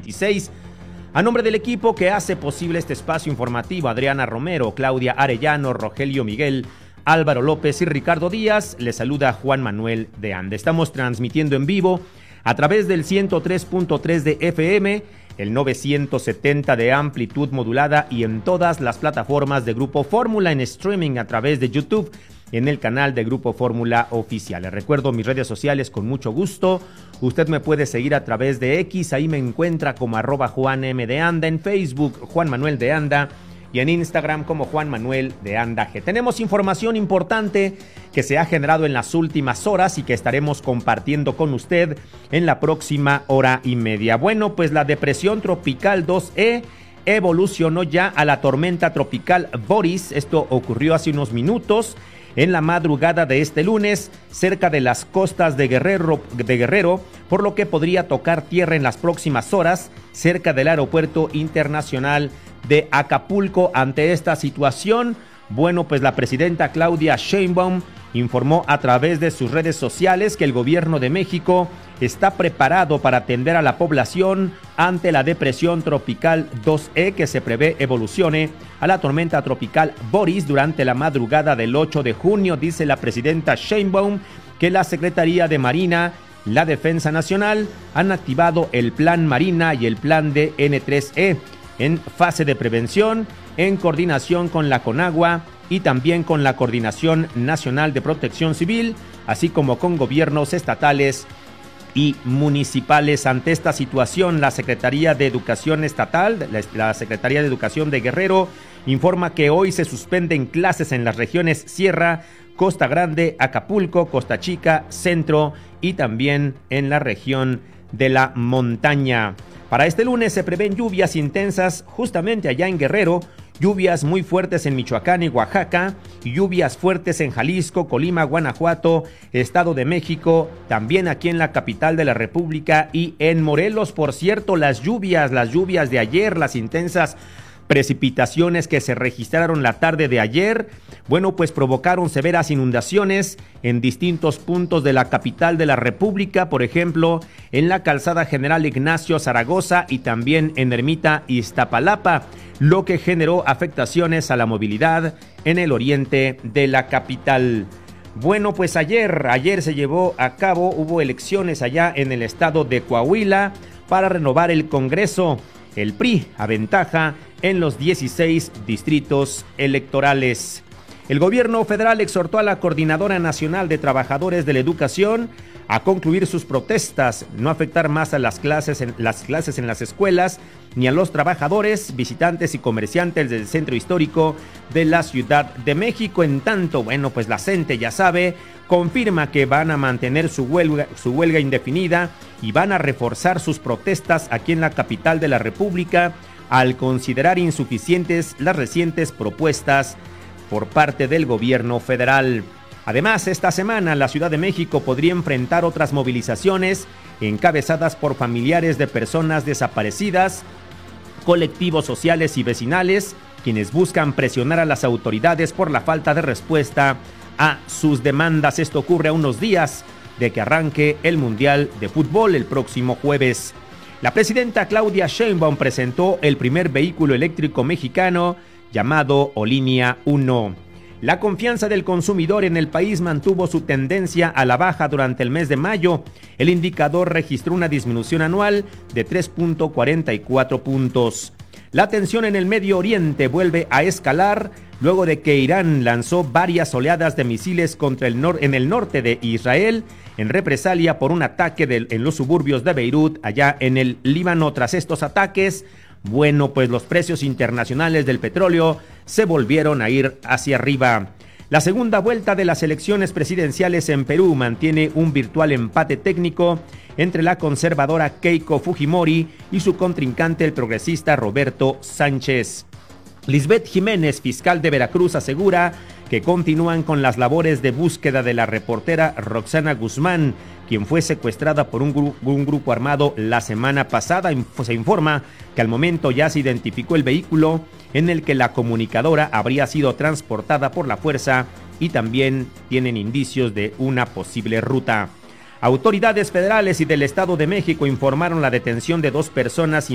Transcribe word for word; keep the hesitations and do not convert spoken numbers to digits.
veintiséis. A nombre del equipo que hace posible este espacio informativo, Adriana Romero, Claudia Arellano, Rogelio Miguel, Álvaro López y Ricardo Díaz, les saluda Juan Manuel de Anda. Estamos transmitiendo en vivo a través del ciento tres punto tres de F M, el novecientos setenta de amplitud modulada y en todas las plataformas de Grupo Fórmula, en streaming a través de YouTube, en el canal de Grupo Fórmula Oficial. Les recuerdo mis redes sociales con mucho gusto. Usted me puede seguir a través de X, ahí me encuentra como arroba Juan M de Anda, en Facebook Juan Manuel de Anda y en Instagram como Juan Manuel de Anda G. Tenemos información importante que se ha generado en las últimas horas y que estaremos compartiendo con usted en la próxima hora y media. Bueno, pues la depresión tropical dos E evolucionó ya a la tormenta tropical Boris. Esto ocurrió hace unos minutos en la madrugada de este lunes, cerca de las costas de Guerrero, de Guerrero, por lo que podría tocar tierra en las próximas horas, cerca del aeropuerto internacional de Acapulco. Ante esta situación, bueno, pues la presidenta Claudia Sheinbaum informó a través de sus redes sociales que el gobierno de México está preparado para atender a la población ante la depresión tropical dos E que se prevé evolucione a la tormenta tropical Boris durante la madrugada del ocho de junio. Dice la presidenta Sheinbaum que la Secretaría de Marina, la Defensa Nacional han activado el Plan Marina y el Plan D N tres E en fase de prevención, en coordinación con la CONAGUA y también con la Coordinación Nacional de Protección Civil, así como con gobiernos estatales y municipales. Ante esta situación, la Secretaría de Educación Estatal, la Secretaría de Educación de Guerrero, informa que hoy se suspenden clases en las regiones Sierra, Costa Grande, Acapulco, Costa Chica, Centro y también en la región de la montaña. Para este lunes se prevén lluvias intensas justamente allá en Guerrero, lluvias muy fuertes en Michoacán y Oaxaca, y lluvias fuertes en Jalisco, Colima, Guanajuato, Estado de México, también aquí en la capital de la República y en Morelos. Por cierto, las lluvias, las lluvias de ayer, las intensas precipitaciones que se registraron la tarde de ayer, bueno, pues provocaron severas inundaciones en distintos puntos de la capital de la República, por ejemplo, en la calzada General Ignacio Zaragoza y también en Ermita Iztapalapa, lo que generó afectaciones a la movilidad en el oriente de la capital. Bueno, pues ayer, ayer se llevó a cabo, hubo elecciones allá en el estado de Coahuila para renovar el Congreso. El P R I aventaja en los dieciséis distritos electorales. El gobierno federal exhortó a la Coordinadora Nacional de Trabajadores de la Educación a concluir sus protestas, no afectar más a las clases en las clases en las escuelas ni a los trabajadores, visitantes y comerciantes del centro histórico de la Ciudad de México. En tanto, bueno, pues la CENTE ya sabe, confirma que van a mantener su huelga, su huelga indefinida y van a reforzar sus protestas aquí en la capital de la República al considerar insuficientes las recientes propuestas por parte del gobierno federal. Además, esta semana la Ciudad de México podría enfrentar otras movilizaciones encabezadas por familiares de personas desaparecidas, colectivos sociales y vecinales, quienes buscan presionar a las autoridades por la falta de respuesta a sus demandas. Esto ocurre a unos días de que arranque el Mundial de Fútbol el próximo jueves. La presidenta Claudia Sheinbaum presentó el primer vehículo eléctrico mexicano llamado Olinea uno. La confianza del consumidor en el país mantuvo su tendencia a la baja durante el mes de mayo. El indicador registró una disminución anual de tres punto cuarenta y cuatro puntos. La tensión en el Medio Oriente vuelve a escalar luego de que Irán lanzó varias oleadas de misiles contra el nor- en el norte de Israel en represalia por un ataque de, en los suburbios de Beirut, allá en el Líbano. Tras estos ataques, bueno, pues los precios internacionales del petróleo se volvieron a ir hacia arriba. La segunda vuelta de las elecciones presidenciales en Perú mantiene un virtual empate técnico entre la conservadora Keiko Fujimori y su contrincante el progresista Roberto Sánchez. Lisbeth Jiménez, fiscal de Veracruz, asegura que continúan con las labores de búsqueda de la reportera Roxana Guzmán, quien fue secuestrada por un, gru- un grupo armado la semana pasada. Se informa que al momento ya se identificó el vehículo en el que la comunicadora habría sido transportada por la fuerza y también tienen indicios de una posible ruta. Autoridades federales y del Estado de México informaron la detención de dos personas